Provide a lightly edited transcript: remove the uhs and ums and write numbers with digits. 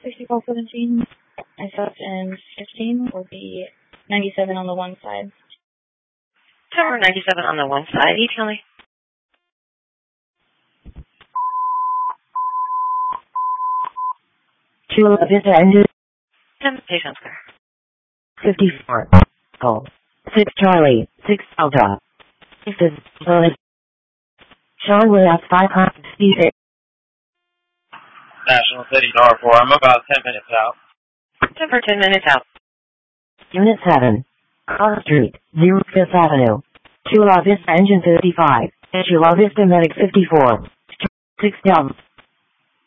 6417, SF and 15 will be 97 on the one side. Tower 97 on the one side, you tell me. Chula Vista engine. 10 Station Square. 54. Call. 6 Charlie, 6 Delta. This is bonus. Sean Williams 500 speed. National City Door 4, I'm about 10 minutes out. For 10 minutes out. Unit 7. Carr Street, 05th Avenue. Chula Vista engine 55. Chula Vista medic 54. 6 Delta.